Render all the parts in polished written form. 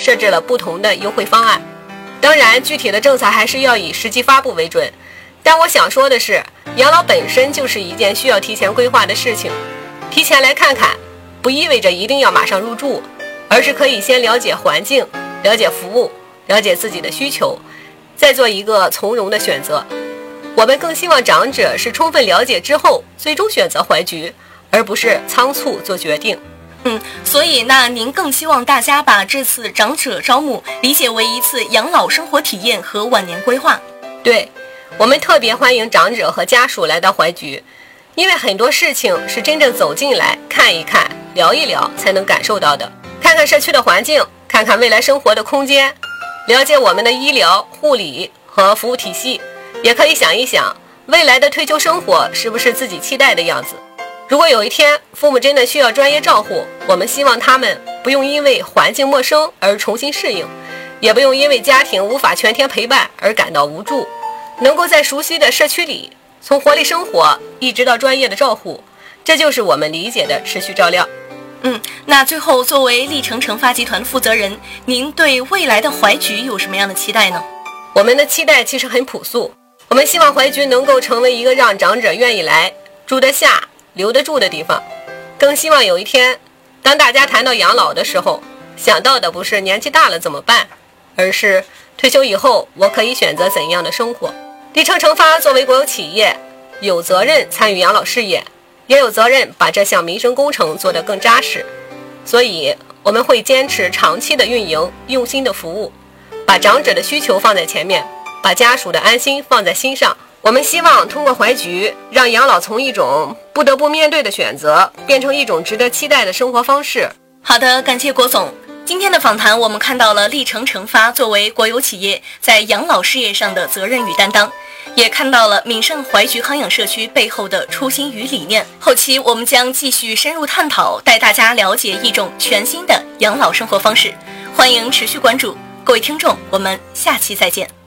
设置了不同的优惠方案。当然，具体的政策还是要以实际发布为准。但我想说的是，养老本身就是一件需要提前规划的事情。提前来看看，不意味着一定要马上入住，而是可以先了解环境，了解服务，了解自己的需求，再做一个从容的选择。我们更希望长者是充分了解之后，最终选择怀局，而不是仓促做决定。 所以您更希望大家把这次长者招募理解为一次养老生活体验和晚年规划。 对，我们特别欢迎长者和家属来到怀局，因为很多事情是真正走进来看一看、聊一聊才能感受到的。看看社区的环境，看看未来生活的空间，了解我们的医疗、护理和服务体系，也可以想一想未来的退休生活是不是自己期待的样子。如果有一天父母真的需要专业照护，我们希望他们不用因为环境陌生而重新适应，也不用因为家庭无法全天陪伴而感到无助，能够在熟悉的社区里，从活力生活一直到专业的照护，这就是我们理解的持续照料。 那最后，作为历程成发集团负责人，您对未来的怀局有什么样的期待呢？ 我们的期待其实很朴素，我们希望怀局能够成为一个让长者愿意来、住得下、留得住的地方。更希望有一天，当大家谈到养老的时候，想到的不是年纪大了怎么办，而是退休以后我可以选择怎样的生活。历程成发作为国有企业，有责任参与养老事业，也有责任把这项民生工程做得更扎实。所以我们会坚持长期的运营，用心的服务，把长者的需求放在前面，把家属的安心放在心上。我们希望通过怀局，让养老从一种不得不面对的选择，变成一种值得期待的生活方式。 好的，感谢郭总。今天的访谈，我们看到了历程成发作为国有企业在养老事业上的责任与担当，也看到了闽盛怀局康养社区背后的初心与理念。后期我们将继续深入探讨，带大家了解一种全新的养老生活方式。欢迎持续关注，各位听众，我们下期再见。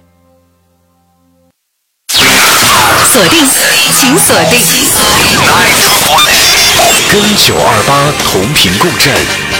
锁定，请锁定， 跟928同频共振。